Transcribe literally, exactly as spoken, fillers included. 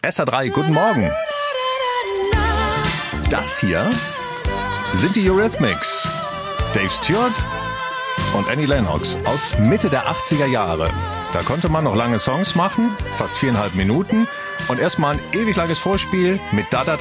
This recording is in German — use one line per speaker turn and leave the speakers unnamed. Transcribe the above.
S R drei, guten Morgen. Das hier sind die Eurythmics. Dave Stewart und Annie Lennox aus Mitte der achtziger Jahre. Da konnte man noch lange Songs machen, fast viereinhalb Minuten und erstmal ein ewig langes Vorspiel mit Da Da